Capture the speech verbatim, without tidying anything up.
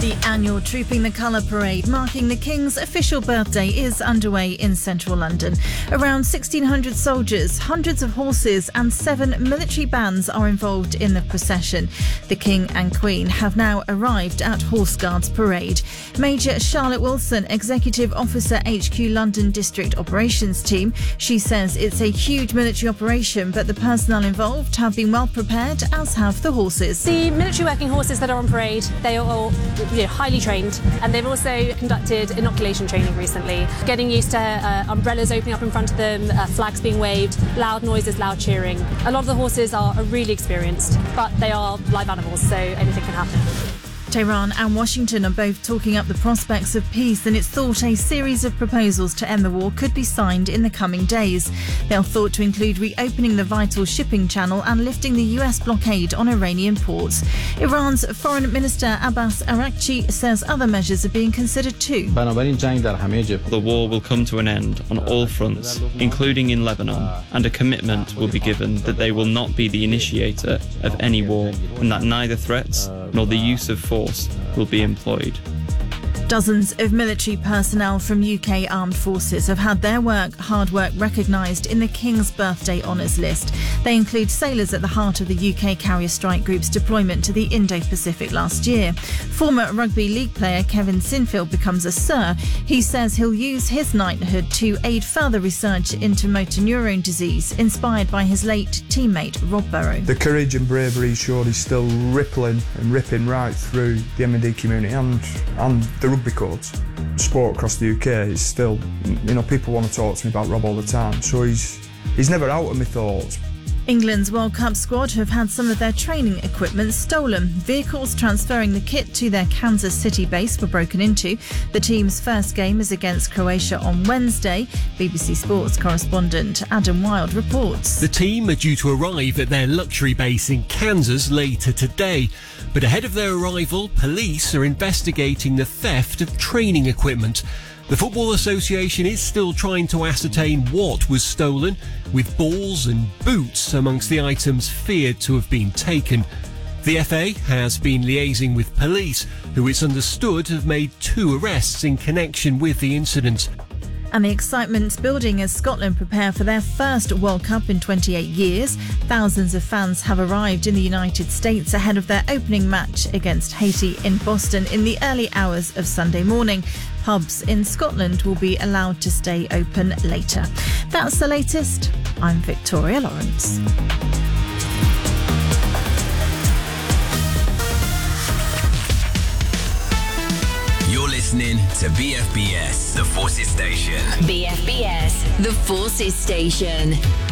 The annual Trooping the Colour parade marking the King's official birthday is underway in central London. Around sixteen hundred soldiers, hundreds of horses and seven military bands are involved in the procession. The King and Queen have now arrived at Horse Guards Parade. Major Charlotte Wilson, Executive Officer H Q London District Operations Team. She says it's a huge military operation, but the personnel involved have been well prepared, as have the horses. The military working horses that are on parade, they are all you know, highly trained, and they've also conducted inoculation training recently, getting used to uh, umbrellas opening up in front of them, uh, flags being waved, loud noises, loud cheering. A lot of the horses are, are really experienced, but they are live animals, so anything can happen. Tehran and Washington are both talking up the prospects of peace, and it's thought a series of proposals to end the war could be signed in the coming days. They're thought to include reopening the vital shipping channel and lifting the U S blockade on Iranian ports. Iran's Foreign Minister Abbas Araghchi says other measures are being considered too. The war will come to an end on all fronts, including in Lebanon, and a commitment will be given that they will not be the initiator of any war, and that neither threats nor the use of force will be employed. Dozens of military personnel from U K armed forces have had their work, hard work recognised in the King's birthday honours list. They include sailors at the heart of the U K Carrier Strike Group's deployment to the Indo-Pacific last year. Former rugby league player Kevin Sinfield becomes a Sir. He says he'll use his knighthood to aid further research into motor neurone disease, inspired by his late teammate Rob Burrow. The courage and bravery he showed is still rippling and ripping right through the M and D community and, and the rugby courts. Sport across the U K is still, you know, people want to talk to me about Rob all the time, so he's he's never out of my thoughts. England's World Cup squad have had some of their training equipment stolen. Vehicles transferring the kit to their Kansas City base were broken into. The team's first game is against Croatia on Wednesday. B B C Sports correspondent Adam Wilde reports. The team are due to arrive at their luxury base in Kansas later today. But ahead of their arrival, police are investigating the theft of training equipment. The Football Association is still trying to ascertain what was stolen, with balls and boots amongst the items feared to have been taken. The F A has been liaising with police, who it's understood have made two arrests in connection with the incident. And the excitement's building as Scotland prepare for their first World Cup in twenty-eight years. Thousands of fans have arrived in the United States ahead of their opening match against Haiti in Boston in the early hours of Sunday morning. Pubs in Scotland will be allowed to stay open later. That's the latest. I'm Victoria Lawrence. You're listening to B F B S, the Forces Station. B F B S, the Forces Station.